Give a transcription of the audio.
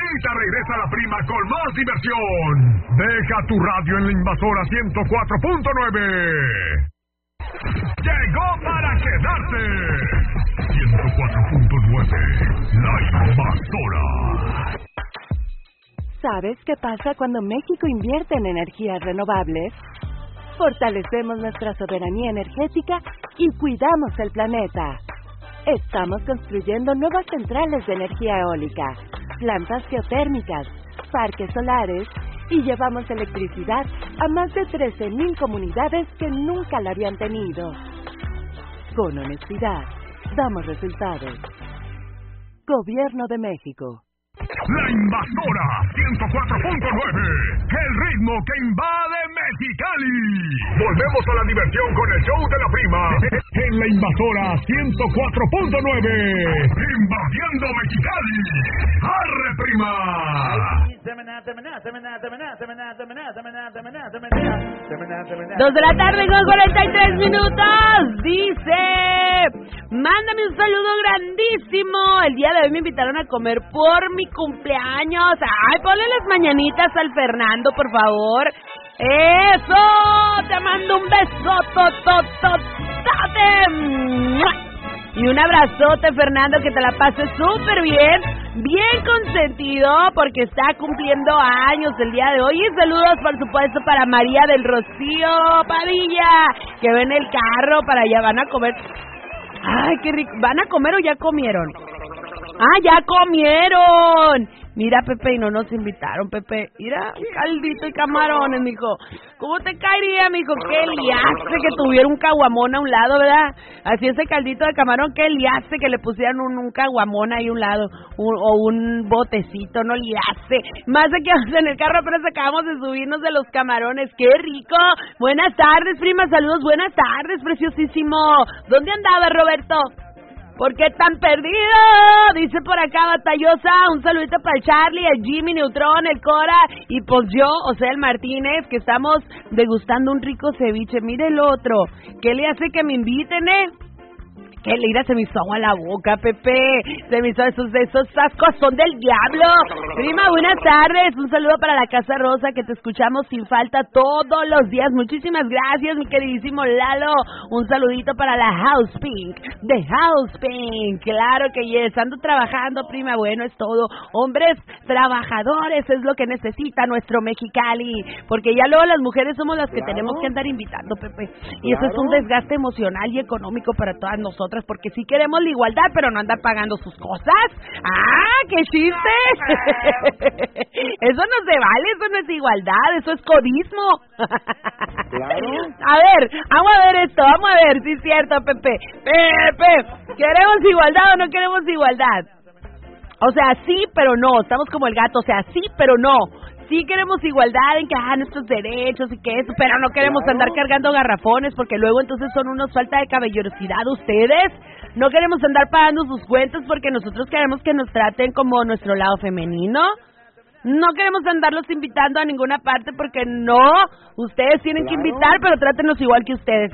Ahorita regresa la prima con más diversión. Deja tu radio en la Invasora 104.9. Llegó para quedarse. 104.9, la Invasora. ¿Sabes qué pasa cuando México invierte en energías renovables? Fortalecemos nuestra soberanía energética y cuidamos el planeta. Estamos construyendo nuevas centrales de energía eólica, plantas geotérmicas, parques solares y llevamos electricidad a más de 13,000 comunidades que nunca la habían tenido. Con honestidad, damos resultados. Gobierno de México. La Invasora 104.9, el ritmo que invade Mexicali. Volvemos a la diversión con el show de la prima en la Invasora 104.9, invadiendo Mexicali. ¡Arre, prima! 2 de la tarde con 43 minutos. Dice, mándame un saludo grandísimo. El día de hoy me invitaron a comer por mi cumpleaños. Ay, ponle las mañanitas al Fernando, por favor. ¡Eso! Te mando un besototototote. Y un abrazote, Fernando, que te la pases súper bien, bien consentido, porque está cumpliendo años el día de hoy. Y saludos, por supuesto, para María del Rocío Padilla, que ve en el carro para allá. Van a comer. Ay, qué rico. ¿Van a comer o ya comieron? ¡Ah, ya comieron! Mira, Pepe, y no nos invitaron, Pepe. Mira, caldito y camarones, mijo. ¿Cómo te caería, mijo? Qué liaste que tuviera un caguamón a un lado, ¿verdad? Así ese caldito de camarón, qué liaste que le pusieran un caguamón ahí a un lado. O un botecito, no liaste. Más de que vamos en el carro, apenas acabamos de subirnos de los camarones. ¡Qué rico! Buenas tardes, prima, saludos. Buenas tardes, preciosísimo. ¿Dónde andaba, Roberto? ¿Por qué tan perdido? Dice por acá Batallosa, un saludito para el Charlie, el Jimmy Neutron, el Cora, y pues yo, o sea, el Martínez, que estamos degustando un rico ceviche. Mire el otro, ¿qué le hace que me inviten, Que le se me hizo agua a la boca, Pepe. Se me hizo esos ascos son del diablo. Prima, buenas tardes. Un saludo para la Casa Rosa, que te escuchamos sin falta todos los días. Muchísimas gracias, mi queridísimo Lalo. Un saludito para la House Pink, de House Pink. Claro que yes, ando trabajando, prima. Bueno, es todo. Hombres trabajadores es lo que necesita nuestro Mexicali. Porque ya luego las mujeres somos las que tenemos que andar invitando, Pepe. Y eso es un desgaste emocional y económico para todas nosotras. Porque sí queremos la igualdad, pero no andar pagando sus cosas. ¡Ah, qué chiste! Eso no se vale, eso no es igualdad, eso es codismo. Claro. A ver, vamos a ver esto, vamos a ver, sí es cierto, Pepe. Pepe, ¿queremos igualdad o no queremos igualdad? O sea, sí, pero no, estamos como el gato, o sea, sí, pero no. Sí queremos igualdad en que nuestros derechos y que eso, pero no queremos andar cargando garrafones, porque luego entonces son unos falta de caballerosidad ustedes. No queremos andar pagando sus cuentas porque nosotros queremos que nos traten como nuestro lado femenino. No queremos andarlos invitando a ninguna parte porque no, ustedes tienen que invitar, pero trátenos igual que ustedes.